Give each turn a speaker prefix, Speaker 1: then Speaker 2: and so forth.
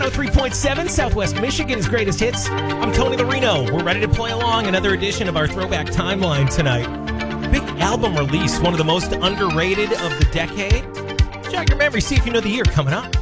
Speaker 1: 103.7 Southwest Michigan's greatest hits. I'm Tony Larino. We're ready to play along another edition of our Throwback Timeline tonight. Big album release, one of the most underrated of the decade. Jog your memory, see if you know the year coming up.